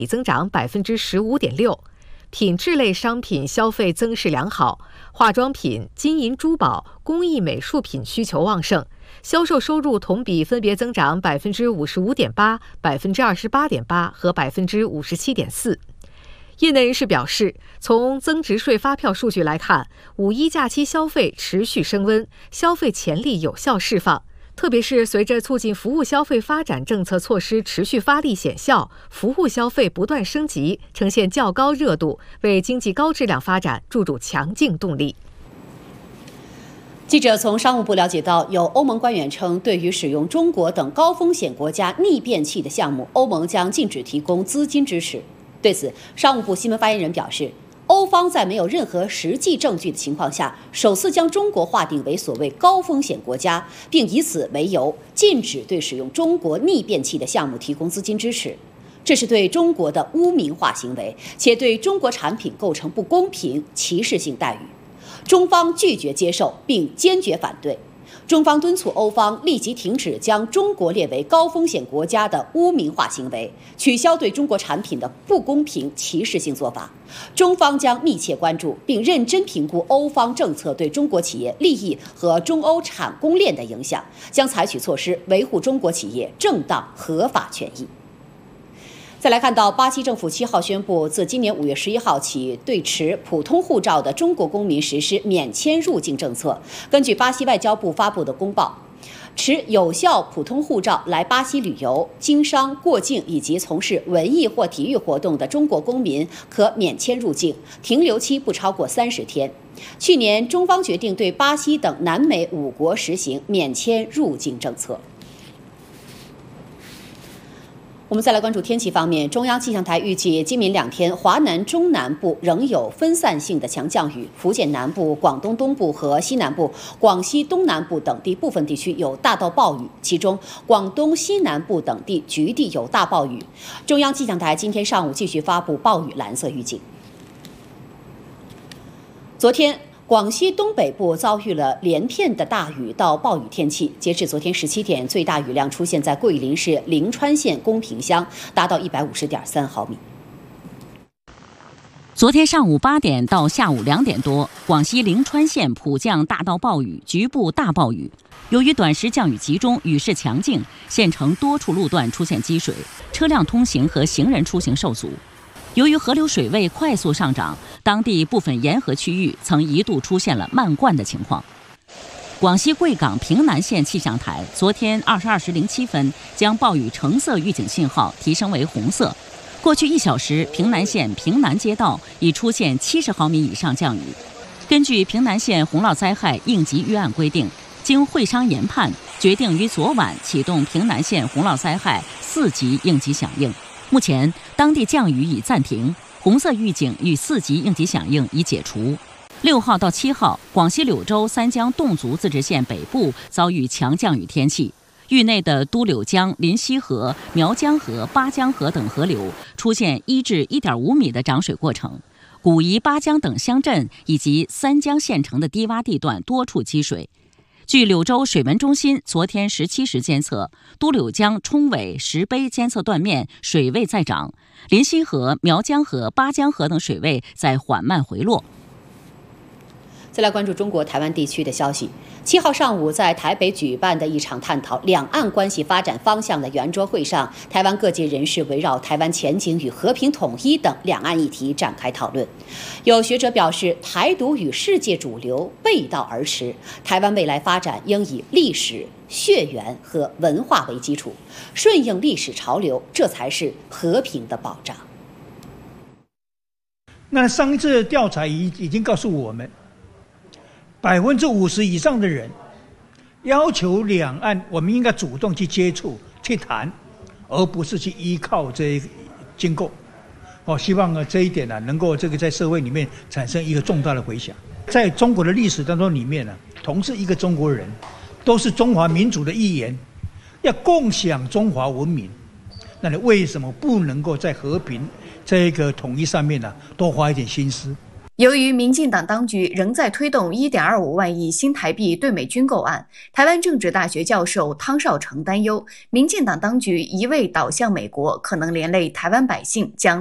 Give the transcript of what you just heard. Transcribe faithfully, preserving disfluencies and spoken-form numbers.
增长百分之十五点六。品质类商品消费增势良好，化妆品、金银珠宝、工艺美术品需求旺盛，销售收入同比分别增长百分之五十五点八、百分之二十八点八和百分之五十七点四。业内人士表示，从增值税发票数据来看，五一假期消费持续升温，消费潜力有效释放。特别是随着促进服务消费发展政策措施持续发力显效，服务消费不断升级，呈现较高热度，为经济高质量发展注入强劲动力。 记者从商务部了解到，有欧盟官员称，对于使用中国等高风险国家逆变器的项目，欧盟将禁止提供资金支持。对此，商务部新闻发言人表示，欧方在没有任何实际证据的情况下，首次将中国划定为所谓高风险国家，并以此为由禁止对使用中国逆变器的项目提供资金支持。这是对中国的污名化行为，且对中国产品构成不公平、歧视性待遇。中方拒绝接受，并坚决反对。中方敦促欧方立即停止将中国列为高风险国家的污名化行为，取消对中国产品的不公平歧视性做法。中方将密切关注并认真评估欧方政策对中国企业利益和中欧产供链的影响，将采取措施维护中国企业正当合法权益。再来看到，巴西政府七号宣布，自今年五月十一号起，对持普通护照的中国公民实施免签入境政策。根据巴西外交部发布的公报，持有效普通护照来巴西旅游、经商、过境以及从事文艺或体育活动的中国公民可免签入境，停留期不超过三十天。去年，中方决定对巴西等南美五国实行免签入境政策。我们再来关注天气方面，中央气象台预计今明两天，华南中南部仍有分散性的强降雨，福建南部、广东东部和西南部、广西东南部等地部分地区有大到暴雨，其中广东西南部等地局地有大暴雨。中央气象台今天上午继续发布暴雨蓝色预警。昨天，广西东北部遭遇了连片的大雨到暴雨天气。截至昨天十七点，最大雨量出现在桂林市灵川县公平乡，达到一百五十点三毫米。 昨天上午八点到下午两点多，广西灵川县普降大到暴雨，局部大暴雨。由于短时降雨集中，雨势强劲，县城多处路段出现积水，车辆通行和行人出行受阻。由于河流水位快速上涨，当地部分沿河区域曾一度出现了漫灌的情况。广西贵港平南县气象台昨天二十二时零七分将暴雨橙色预警信号提升为红色。过去一小时，平南县平南街道已出现七十毫米以上降雨。根据平南县洪涝灾害应急预案规定，经会商研判，决定于昨晚启动平南县洪涝灾害四级应急响应。目前，当地降雨已暂停，红色预警与四级应急响应已解除。六号到七号，广西柳州三江侗族自治县北部遭遇强降雨天气，域内的都柳江、临溪河、苗江河、巴江河等河流出现一至一点五米的涨水过程，古沂、巴江等乡镇以及三江县城的低洼地段多处积水。据柳州水文中心昨天十七时监测，都柳江冲尾、石碑监测段面水位在涨，临溪河、苗江河、巴江河等水位在缓慢回落。 再来关注中国台湾地区的消息。七号上午，在台北举办的一场探讨两岸关系发展方向的圆桌会上，台湾各界人士围绕台湾前景与和平统一等两岸议题展开讨论。有学者表示，台独与世界主流背道而驰，台湾未来发展应以历史、血缘和文化为基础，顺应历史潮流，这才是和平的保障。 那上一次调查已已经告诉我们，百分之五十以上的人要求两岸我们应该主动去接触、去谈，而不是去依靠这一经构。哦，希望呢这一点呢、啊、能够这个在社会里面产生一个重大的回响。在中国的历史当中里面呢、啊，同是一个中国人，都是中华民族的一员，要共享中华文明。那你为什么不能够在和平这个统一上面呢、啊、多花一点心思？ 由于民进党当局仍在推动一点二五万亿新台币对美军购案，台湾政治大学教授汤绍成担忧，民进党当局一味倒向美国，可能连累台湾百姓将